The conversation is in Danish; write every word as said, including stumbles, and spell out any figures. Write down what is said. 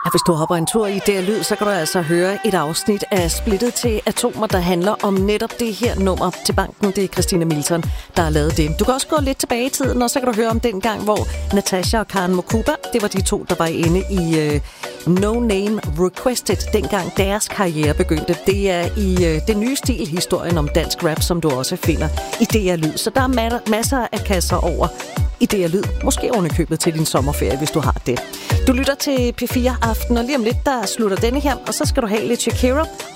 Hvis du hopper en tur i D R Lyd, så kan du altså høre et afsnit af Splittet til Atomer, der handler om netop det her nummer til banken. Det er Christina Milton, der har lavet det. Du kan også gå lidt tilbage i tiden, og så kan du høre om den gang, hvor Natasha og Karen Mokuba, det var de to, der var inde i uh, No Name Requested, dengang deres karriere begyndte. Det er i uh, den nye stil, historien om dansk rap, som du også finder i D R Lyd. Så der er masser af kasser over i D R Lyd. Måske ovenikøbet til din sommerferie, hvis du har det. Du lytter til P fire Aften, og lige om lidt, der slutter denne her, og så skal du have lidt Shakira,